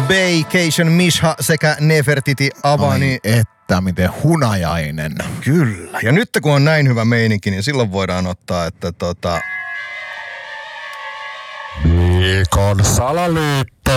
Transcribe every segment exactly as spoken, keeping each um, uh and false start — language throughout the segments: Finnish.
Vacation Misha sekä Nefertiti Avani. Ai että miten hunajainen. Kyllä. Ja nyt kun on näin hyvä meininki, niin silloin voidaan ottaa, että tota... Viikon salaliitto.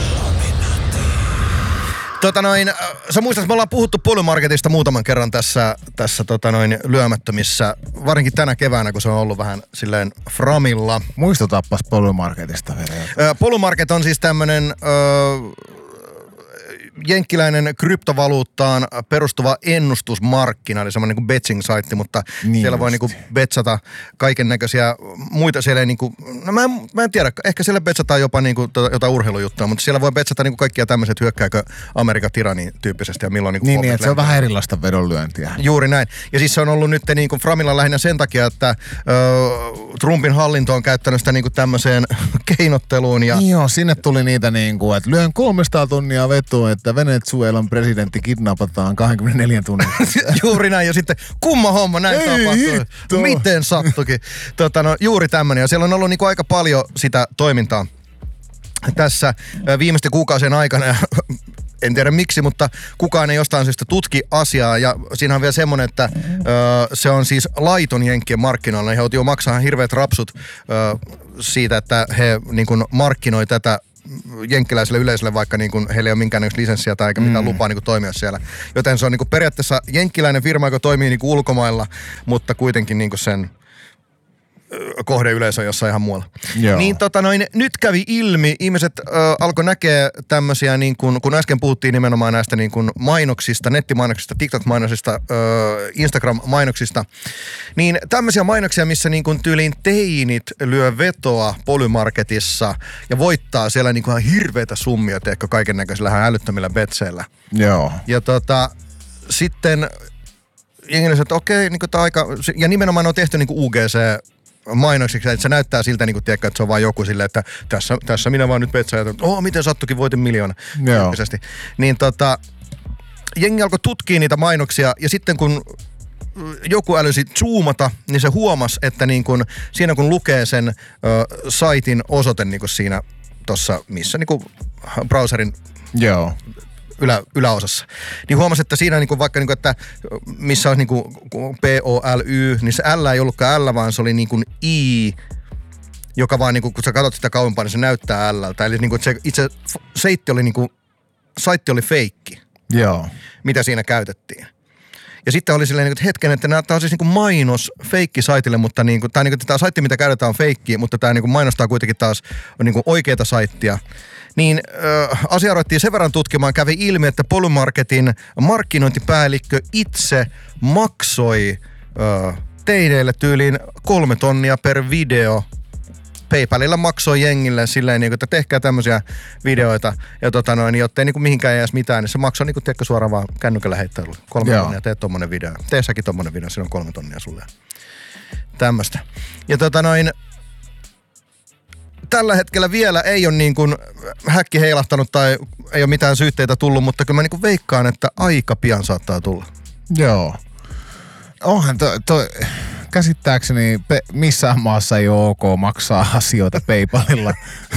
Tota noin, sä muistat, me ollaan puhuttu Polymarketista muutaman kerran tässä, tässä tota noin lyömättömissä, varsinkin tänä keväänä, kun se on ollut vähän silleen framilla. Muistutappas Polymarketista vielä. Polymarket on siis tämmönen ö, jenkkiläinen kryptovaluuttaan perustuva ennustusmarkkina, eli semmoinen niin kuin betting-saitti, mutta niin siellä just voi niin kuin betsata kaiken näköisiä muita, siellä ei niin kuin, no mä en, mä en tiedä, ehkä siellä betsataan jopa niin kuin jotain urheilujuttua, mutta siellä voi betsata niin kuin kaikkia tämmöiset hyökkääkö Amerikan tirani tyyppisesti ja milloin niin kuin Niin, niin että se on vähän erilaista vedonlyöntiä. Juuri näin. Ja siis se on ollut nyt niin kuin Framilla lähinnä sen takia, että ö, Trumpin hallinto on käyttänyt sitä niin kuin tämmöiseen keinotteluun. Ja joo, sinne tuli niitä niin kuin, että lyön kolmesataa tonnia vetoa, että Venezuelan presidentti kidnapataan kaksikymmentäneljä tunnin. Juuri näin. Ja sitten kumma homma, näin tapahtui. Miten sattukin. Tota, no, juuri tämmöinen. Ja siellä on ollut niin kuin aika paljon sitä toimintaa tässä viimeisten kuukausien aikana. Ja en tiedä miksi, mutta kukaan ei jostain syystä tutki asiaa. Ja siinä on vielä semmoinen, että ö, se on siis laiton jenkkien markkinoilla. He joutuu maksaa hirveät rapsut ö, siitä, että he niin kuin markkinoi tätä jenkkiläiselle yleisölle, vaikka niin kuin heillä ei ole minkäännäköistä lisenssiä tai eikä mitään mm. lupaa niin kuin toimia siellä. Joten se on niin kuin periaatteessa jenkkiläinen firma, joka toimii niin kuin ulkomailla, mutta kuitenkin niin kuin sen kohdeyleisö jossain ihan muualla. Joo. Niin tota noin, nyt kävi ilmi, ihmiset ö, alkoi näkeä tämmöisiä, niin kun, kun äsken puhuttiin nimenomaan näistä niin kun mainoksista, nettimainoksista, TikTok-mainoksista, ö, Instagram-mainoksista, niin tämmöisiä mainoksia, missä niin kun tyyliin teinit lyö vetoa Polymarketissa ja voittaa siellä niin kuin hirveitä summia, teekö kaiken näköisillä ihan älyttömillä betseillä. Joo. Ja tota, sitten jengi sanoi, että okei, niin tämä aika, ja nimenomaan on tehty niin kuin U G C mainoksiksi, että se näyttää siltä, niin kuin tiedätkö, että se on vaan joku silleen, että tässä, tässä minä vaan nyt betsaan, että oh, miten sattukin, voitin miljoona. Joo. Niin tota, jengi alkoi tutkia niitä mainoksia, ja sitten kun joku älysi zoomata, niin se huomasi, että niin kun, siinä kun lukee sen ö, saitin osoite niin kun siinä tuossa, missä niin kun browserin Joo. Ylä, yläosassa. Niin huomasi, että siinä niinku vaikka niinku, että missä olisi niinku P O L Y, niin se L ei ollutkaan L, vaan se oli niinku I, joka vaan niinku, kun sä katsot sitä kauempaa, niin se näyttää L:ltä. Eli niinku se itse saitti oli niinku, saitti oli feikki. Joo. Mitä siinä käytettiin. Ja sitten oli silleen, että hetken, että tämä on siis niinku mainos feikki saitille, mutta niinku, tämä niinku, saitti, mitä käytetään, on feikki, mutta tämä niinku mainostaa kuitenkin taas niinku oikeata saittia. Niin äh, asia ruvettiin sen verran tutkimaan, kävi ilmi, että Polymarketin markkinointipäällikkö itse maksoi äh, teineille tyyliin kolme tonnia per video. PayPalilla maksoi jengille silleen, niin kuin, että tehkää tämmöisiä videoita, ja tota noin, jottei niin kuin mihinkään jäisi mitään, niin se maksoi niin kuin, tiedätkö, suoraan vaan kännykällä heittäydyllä. Kolme Joo. tonnia, teet tommonen video. Tee säkin tommonen video, siinä on kolme tonnia sulle. Tämmöstä. Ja tota noin, tällä hetkellä vielä ei ole niin kuin häkki heilahtanut tai ei ole mitään syytteitä tullut, mutta kyllä mä niin kuin veikkaan, että aika pian saattaa tulla. Joo. Onhan to, to, käsittääkseni pe, missään maassa ei ole ok maksaa asioita PayPalilla.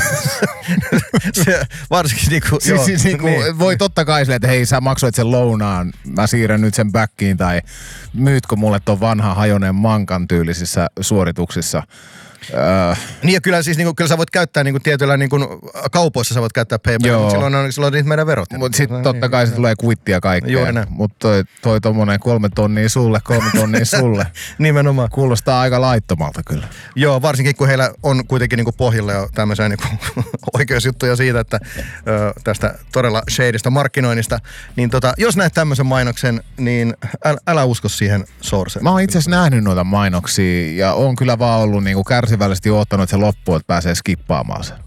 Se, varsinkin niinku, siis, joo, siis niinku, niin. Voi totta kai silleen, että hei sä maksoit sen lounaan, mä siirrän nyt sen backiin tai myytkö mulle ton vanha hajoneen mankan tyylisissä suorituksissa. Uh, niin ja kyllä siis niinku, kyllä sä voit käyttää niinku tietyllä niinku kaupoissa sä voit käyttää PayPalia, mutta silloin on, silloin on niitä meidän verot. Mutta sitten totta kai se tulee kuittia kaikkea. Mutta toi, toi tommonen kolme tonnia sulle, kolme tonnia sulle. Nimenomaan. Kuulostaa aika laittomalta kyllä. Joo, varsinkin kun heillä on kuitenkin niinku pohjilla jo tämmöisiä niinku oikeusjuttuja siitä, että ö, tästä todella shadeista markkinoinnista. Niin tota, jos näet tämmöisen mainoksen, niin älä, älä usko siihen sourceen. Mä oon itse asiassa nähnyt noita mainoksia ja oon kyllä vaan ollut niinku kärsi välisesti oottanut se loppuun, että pääsee skippaamaan sen.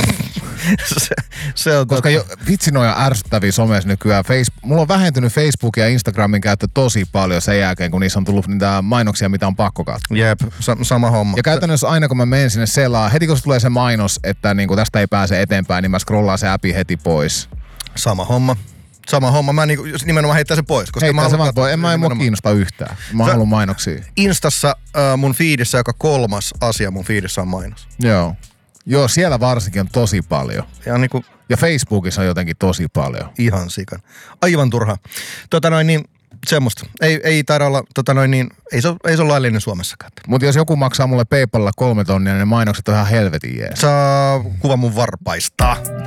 se, se on Koska jo, vitsi noja ärsyttäviä somessa nykyään. Face, mulla on vähentynyt Facebook ja Instagramin käyttö tosi paljon sen jälkeen, kun niissä on tullut niitä mainoksia, mitä on pakko katsoa. Jep, sa- sama homma. Ja käytännössä aina kun mä menen sinne selaa, heti kun tulee se mainos, että niinku tästä ei pääse eteenpäin, niin mä scrollaan se appi heti pois. Sama homma. Sama homma. Mä niinku, nimenomaan heittää se pois. Koska heittää mä se vaan pois. En mä ei mua kiinnosta yhtään. Mä haluan mainoksia. Instassa äh, mun feedissä joka kolmas asia mun feedissä on mainos. Joo. Joo, siellä varsinkin on tosi paljon. Ja niinku Ja Facebookissa on jotenkin tosi paljon. ihan sikan. Aivan turha. Tota noin niin, semmoista. Ei, ei taida olla, tota noin niin, ei se, ei se ole laillinen Suomessakaan. Mutta jos joku maksaa mulle PayPalilla kolme tonnia, niin ne mainokset on ihan helvetin jees. Saa kuva mun varpaista.